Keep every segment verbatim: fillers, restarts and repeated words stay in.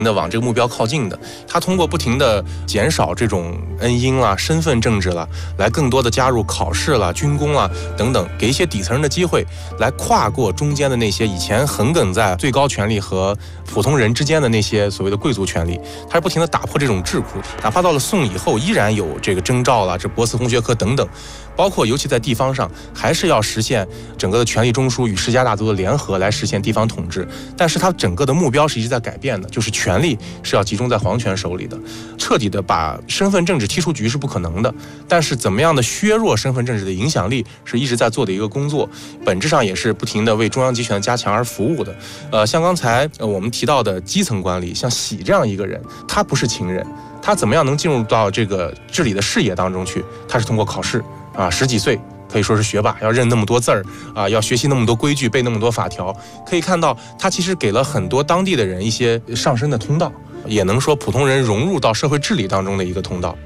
的往这个目标靠近的，他通过不停的减少这种恩荫啦、身份政治啦，来更多的加入考试啦、军工啦等等，给一些底层人的机会，来跨过中间的那些以前横亘在最高权力和普通人之间的那些所谓的贵族权力，他是不停的打破这种桎梏，哪怕到了宋以后，依然有这个征召啦、这博思红学科等等，包括尤其在地方上，还是要实现整个的权力中枢与世家大族的联合来实现地方统治，但是它整个的目标是一直在改变的，就是权权力是要集中在皇权手里的，彻底的把身份政治踢出局是不可能的，但是怎么样的削弱身份政治的影响力是一直在做的一个工作，本质上也是不停的为中央集权的加强而服务的。呃，像刚才呃我们提到的基层管理，像喜这样一个人，他不是秦人，他怎么样能进入到这个治理的视野当中去？他是通过考试啊，十几岁。可以说是学霸，要认那么多字儿啊，要学习那么多规矩，背那么多法条。可以看到，他其实给了很多当地的人一些上升的通道，也能说普通人融入到社会治理当中的一个通道。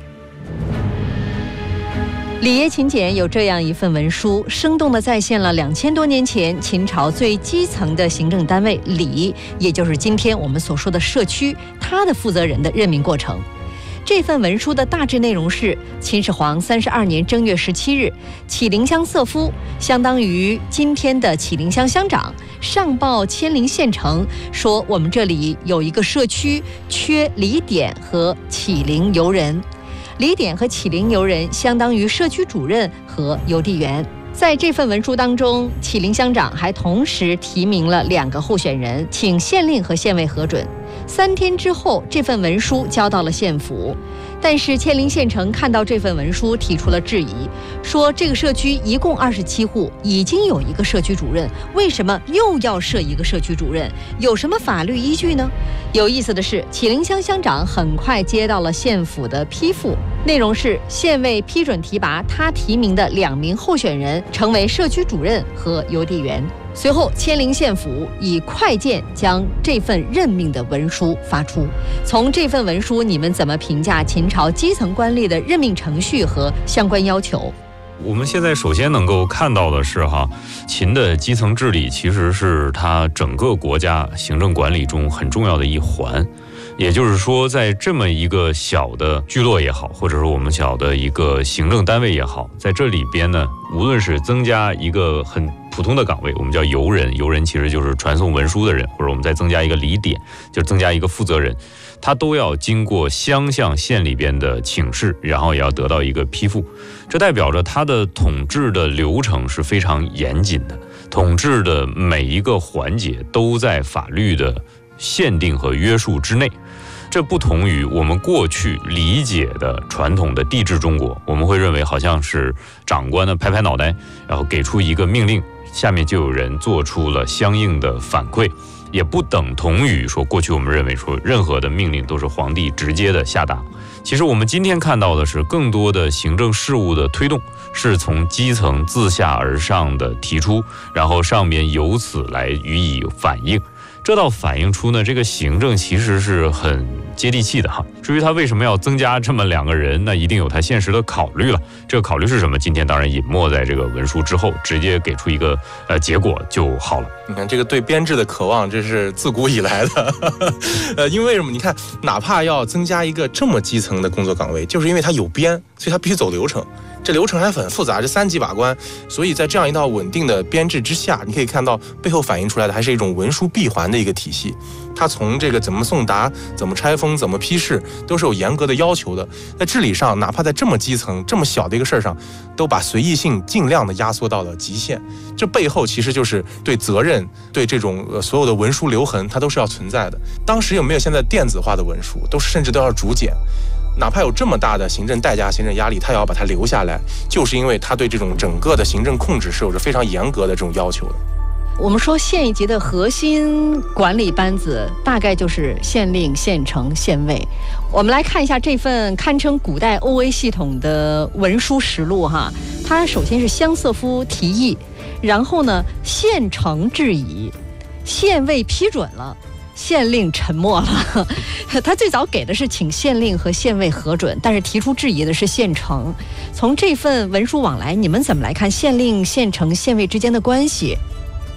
里耶秦简有这样一份文书，生动地再现了两千多年前秦朝最基层的行政单位里，也就是今天我们所说的社区，它的负责人的任命过程。这份文书的大致内容是：秦始皇三十二年正月十七日，启陵乡瑟夫，相当于今天的启陵乡乡长，上报千陵县城，说我们这里有一个社区缺礼典和启陵游人。礼典和启陵游人相当于社区主任和邮递员。在这份文书当中，启陵乡长还同时提名了两个候选人，请县令和县尉核准。三天之后，这份文书交到了县府，但是千陵县城看到这份文书提出了质疑，说这个社区一共二十七户，已经有一个社区主任，为什么又要设一个社区主任？有什么法律依据呢？有意思的是，启陵乡乡长很快接到了县府的批复，内容是县尉批准提拔他提名的两名候选人成为社区主任和邮递员。随后，千陵县府以快件将这份任命的文书发出。从这份文书，你们怎么评价秦朝基层官吏的任命程序和相关要求？ 我们现在首先能够看到的是哈，秦的基层治理其实是它整个国家行政管理中很重要的一环。也就是说，在这么一个小的聚落也好，或者说我们小的一个行政单位也好，在这里边呢，无论是增加一个很普通的岗位，我们叫游人，游人其实就是传送文书的人，或者我们再增加一个礼典，就是增加一个负责人，他都要经过乡向县里边的请示，然后也要得到一个批复。这代表着他的统治的流程是非常严谨的，统治的每一个环节都在法律的限定和约束之内。这不同于我们过去理解的传统的帝制中国，我们会认为好像是长官呢拍拍脑袋，然后给出一个命令，下面就有人做出了相应的反馈，也不等同于说过去我们认为说任何的命令都是皇帝直接的下达。其实我们今天看到的是更多的行政事务的推动是从基层自下而上的提出，然后上面由此来予以反应。这倒反映出呢，这个行政其实是很接地气的哈。至于他为什么要增加这么两个人，那一定有他现实的考虑了。这个考虑是什么？今天当然隐没在这个文书之后，直接给出一个呃结果就好了。 你看这个对编制的渴望，这是自古以来的。呃，因为什么？你看，哪怕要增加一个这么基层的工作岗位，就是因为它有编，所以它必须走流程。这流程还很复杂，这三级把关，所以在这样一套稳定的编制之下，你可以看到背后反映出来的还是一种文书闭环的一个体系。它从这个怎么送达、怎么拆封、怎么批示，都是有严格的要求的。在治理上，哪怕在这么基层、这么小的一个事儿上，都把随意性尽量的压缩到了极限。这背后其实就是对责任、对这种、呃、所有的文书留痕，它都是要存在的。当时有没有现在电子化的文书，都甚至都要逐简。哪怕有这么大的行政代价、行政压力，他也要把它留下来，就是因为他对这种整个的行政控制是有着非常严格的这种要求的。 我们说县一级的核心管理班子大概就是县令、县城、县尉。我们来看一下这份堪称古代 O A 系统的文书实录哈，它首先是乡瑟夫提议，然后呢县城质疑，县尉批准了，县令沉默了。他最早给的是请县令和县尉核准，但是提出质疑的是县城。从这份文书往来，你们怎么来看县令、县城、县尉之间的关系？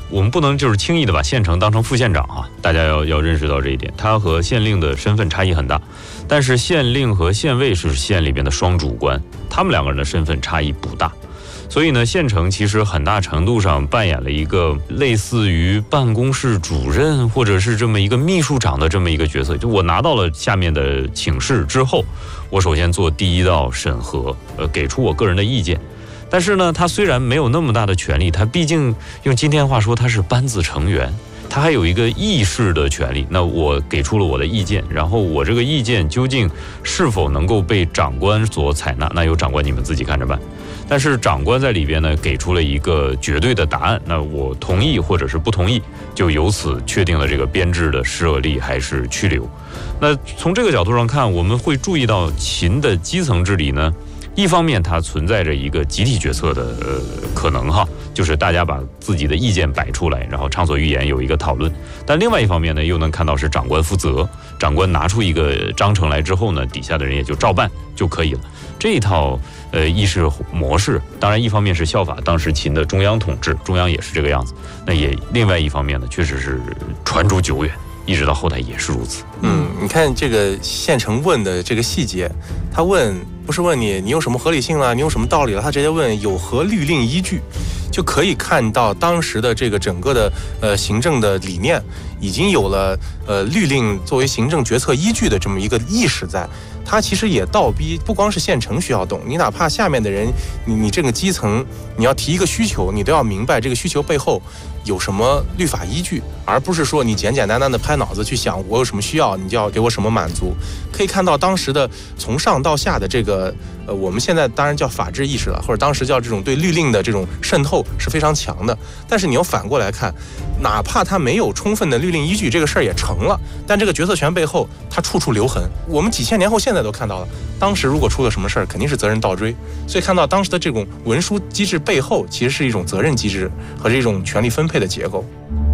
我们不能就是轻易的把县城当成副县长哈，大家要要认识到这一点，他和县令的身份差异很大。但是县令和县尉是县里边的双主官，他们两个人的身份差异不大。所以呢，县城其实很大程度上扮演了一个类似于办公室主任或者是这么一个秘书长的这么一个角色。就我拿到了下面的请示之后，我首先做第一道审核，呃，给出我个人的意见。但是呢，他虽然没有那么大的权利，他毕竟用今天话说，他是班子成员，他还有一个议事的权利。那我给出了我的意见，然后我这个意见究竟是否能够被长官所采纳，那由长官你们自己看着办。但是长官在里边呢给出了一个绝对的答案，那我同意或者是不同意，就由此确定了这个编制的设立还是去留。那从这个角度上看，我们会注意到秦的基层治理呢，一方面它存在着一个集体决策的呃可能哈，就是大家把自己的意见摆出来，然后畅所欲言，有一个讨论。但另外一方面呢，又能看到是长官负责，长官拿出一个章程来之后呢，底下的人也就照办就可以了。这一套呃议事模式，当然一方面是效法当时秦的中央统治，中央也是这个样子。那也另外一方面呢，确实是传逐久远，一直到后代也是如此。 嗯，你看这个县城问的这个细节，他问不是问你你有什么合理性了，你有什么道理了，他直接问有何律令依据，就可以看到当时的这个整个的呃行政的理念已经有了呃律令作为行政决策依据的这么一个意识在。它其实也倒逼不光是县城需要懂，你哪怕下面的人，你你这个基层，你要提一个需求，你都要明白这个需求背后有什么律法依据，而不是说你简简单单的拍脑子去想我有什么需要，你就要给我什么满足。可以看到当时的从上到下的这个呃，我们现在当然叫法治意识了，或者当时叫这种对律令的这种渗透是非常强的。但是你要反过来看，哪怕他没有充分的律令依据，这个事儿也成了，但这个决策权背后它处处留痕。我们几千年后现在都看到了，当时如果出了什么事儿，肯定是责任倒追。所以看到当时的这种文书机制背后，其实是一种责任机制和这种权力分配的结构。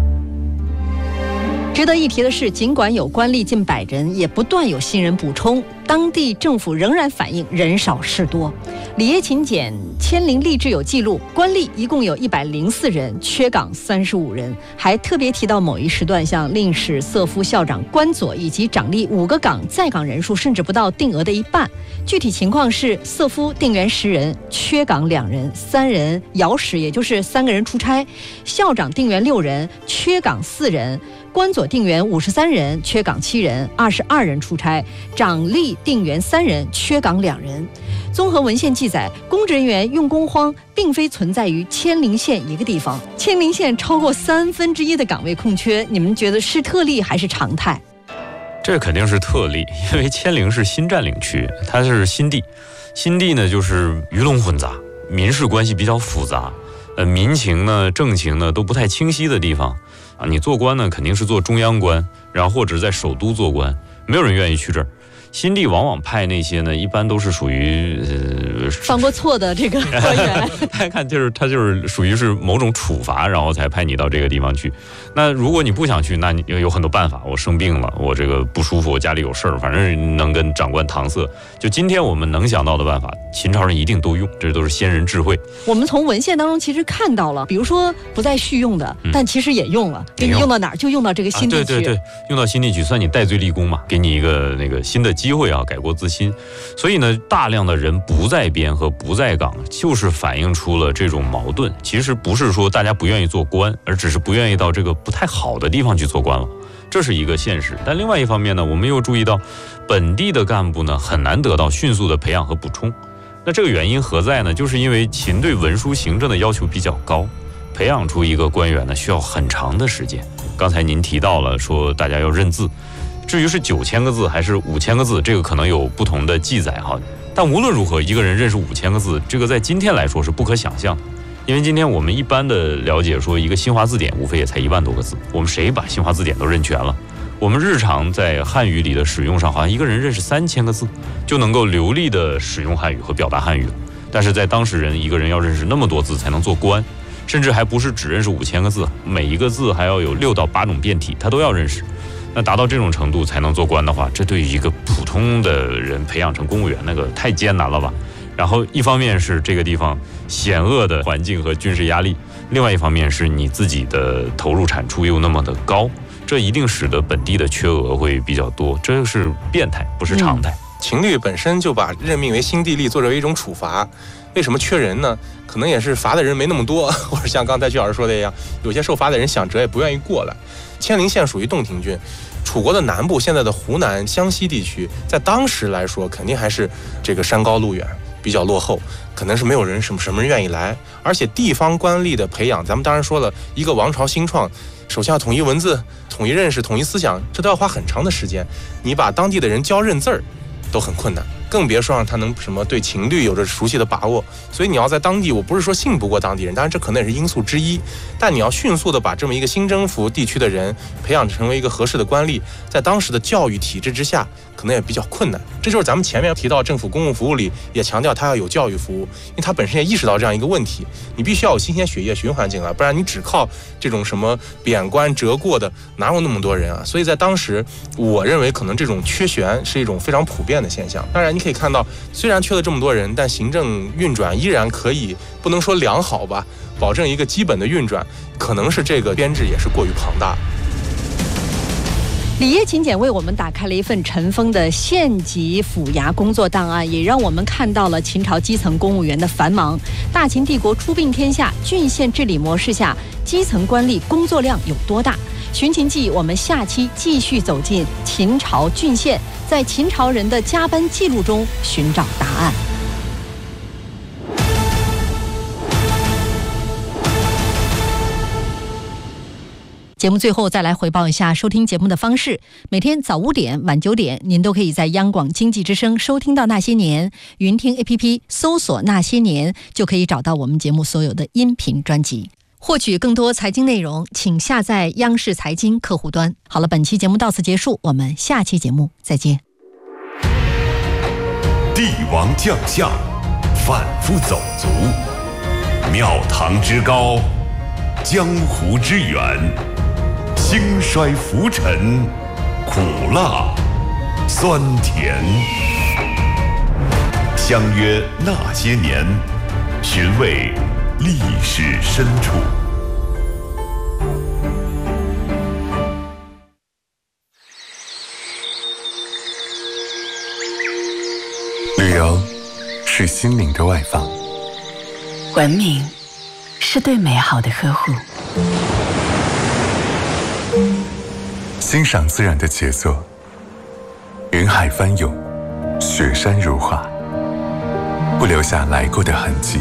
值得一提的是，尽管有官吏近百人，也不断有新人补充，当地政府仍然反映人少事多。里耶勤简迁陵吏志有记录，官吏一共有一百零四人，缺岗三十五人，还特别提到某一时段，像令史、瑟夫、校长、官佐以及长吏五个岗在岗人数甚至不到定额的一半。具体情况是，瑟夫定员十人，缺岗两人，三人遥使，也就是三个人出差；校长定员六人，缺岗四人；官佐定员五十三人，缺岗七人，二十二人出差；长吏定员三人，缺岗两人。综合文献记载，公职人员用工荒并非存在于迁陵县一个地方，迁陵县超过三分之一的岗位空缺，你们觉得是特例还是常态？ 这肯定是特例，因为迁陵是新占领区，它是新地，新地呢就是鱼龙混杂，民事关系比较复杂，呃，民情呢、政情呢都不太清晰的地方啊。你做官呢肯定是做中央官，然后或者在首都做官，没有人愿意去这儿。新地往往派那些呢，一般都是属于呃犯过错的这个官员， 他看就是他就是属于是某种处罚，然后才派你到这个地方去。那如果你不想去，那你有很多办法。我生病了，我这个不舒服，我家里有事儿，反正能跟长官搪塞。就今天我们能想到的办法，秦朝人一定都用，这都是先人智慧。 我们从文献当中其实看到了，比如说不再续用的，嗯、但其实也用了，给你用到哪儿就用到这个新地区、 啊。对对对，用到新地区，算你戴罪立功嘛，给你一个那个新的机会啊，改过自新。所以呢，大量的人不在编和不在岗，就是反映出了这种矛盾。其实不是说大家不愿意做官，而只是不愿意到这个不太好的地方去做官了，这是一个现实。但另外一方面呢，我们又注意到本地的干部呢很难得到迅速的培养和补充。那这个原因何在呢？就是因为秦对文书行政的要求比较高，培养出一个官员呢需要很长的时间。刚才您提到了说大家要认字，至于是九千个字还是五千个字，这个可能有不同的记载哈。但无论如何，一个人认识五千个字，这个在今天来说是不可想象的。因为今天我们一般的了解说，一个新华字典无非也才一万多个字，我们谁把新华字典都认全了？我们日常在汉语里的使用上，好像一个人认识三千个字就能够流利的使用汉语和表达汉语了。但是在当时人，一个人要认识那么多字才能做官，甚至还不是只认识五千个字，每一个字还要有六到八种变体，他都要认识。那达到这种程度才能做官的话，这对于一个普通的人培养成公务员，那个太艰难了吧？然后一方面是这个地方险恶的环境和军事压力， 另外一方面是你自己的投入产出又那么的高，这一定使得本地的缺额会比较多，这是变态，不是常态。 嗯、秦律本身就把任命为新地利作为一种处罚，为什么缺人呢？可能也是罚的人没那么多，或者像刚才曲老师说的一样，有些受罚的人想折也不愿意过来。千陵县属于洞庭郡，楚国的南部，现在的湖南、湘西地区，在当时来说，肯定还是这个山高路远，比较落后，可能是没有人什么什么人愿意来。而且地方官吏的培养，咱们当然说了，一个王朝新创，首先要统一文字、统一认识、统一思想，这都要花很长的时间。你把当地的人教认字儿，都很困难。更别说让他能什么对秦律有着熟悉的把握，所以你要在当地，我不是说信不过当地人，当然这可能也是因素之一，但你要迅速的把这么一个新征服地区的人培养成为一个合适的官吏，在当时的教育体制之下，可能也比较困难。这就是咱们前面提到政府公共服务里也强调它要有教育服务，因为它本身也意识到这样一个问题，你必须要有新鲜血液循环进来，不然你只靠这种什么贬官折过的，哪有那么多人啊？所以在当时，我认为可能这种缺悬是一种非常普遍的现象。当然，你可以看到，虽然缺了这么多人，但行政运转依然可以，不能说良好吧，保证一个基本的运转，可能是这个编制也是过于庞大。 李业勤俭为我们打开了一份尘封的县级府衙工作档案，也让我们看到了秦朝基层公务员的繁忙。大秦帝国出并天下，郡县治理模式下，基层官吏工作量有多大？寻秦记，我们下期继续走进秦朝郡县，在秦朝人的加班记录中寻找答案。节目最后再来回报一下收听节目的方式。每天早五点、晚九点，您都可以在央广经济之声收听到《那些年》，云听 A P P 搜索《那些年》就可以找到我们节目所有的音频专辑。获取更多财经内容，请下载央视财经客户端。好了，本期节目到此结束，我们下期节目再见。 帝王将相，反复走卒，庙堂之高，江湖之远，兴衰浮沉，苦辣酸甜。相约那些年，寻味历史深处。 旅游是心灵的外放， 文明是对美好的呵护， 欣赏自然的杰作，云海翻涌，雪山如画，不留下来过的痕迹。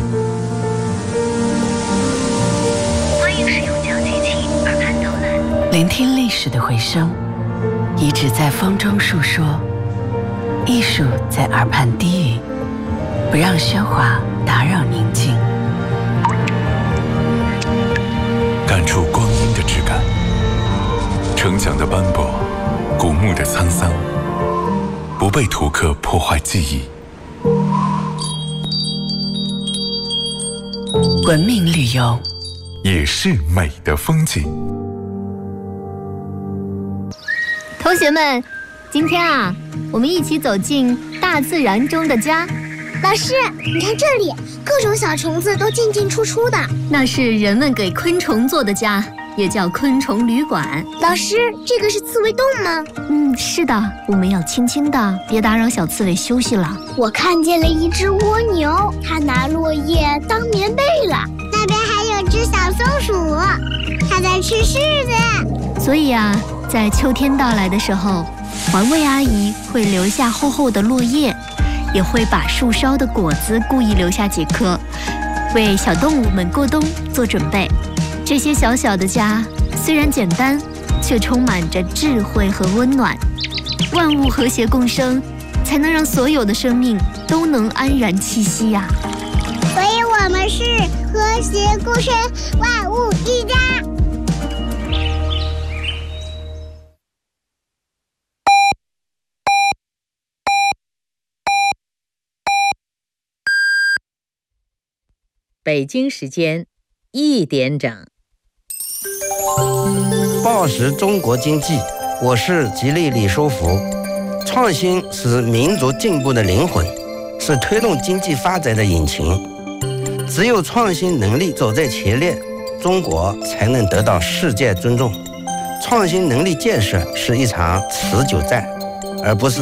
欢迎使用小机器耳畔导览，聆听历史的回声，遗址在风中述说，艺术在耳畔低语，不让喧哗打扰宁静， 感触光阴的质感，城墙的斑驳，古墓的沧桑，不被图刻破坏记忆。 文明旅游也是美的风景。 同学们，今天啊，我们一起走进大自然中的家。 老师，你看这里，各种小虫子都进进出出的， 那是人们给昆虫做的家，也叫昆虫旅馆。 老师，这个是刺猬洞吗？ 嗯，是的，我们要轻轻的，别打扰小刺猬休息了。 我看见了一只蜗牛，它拿落叶当棉被了。那边还有只小松鼠，它在吃柿子。 所以啊，在秋天到来的时候，环卫阿姨会留下厚厚的落叶，也会把树梢的果子故意留下几颗，为小动物们过冬做准备。这些小小的家虽然简单，却充满着智慧和温暖。万物和谐共生，才能让所有的生命都能安然栖息呀、啊。 所以我们是和谐共生，万物一家。 北京时间一点整。 报时中国经济，我是吉利李书福。创新是民族进步的灵魂，是推动经济发展的引擎。只有创新能力走在前列， 中国才能得到世界尊重。创新能力建设是一场持久战，而不是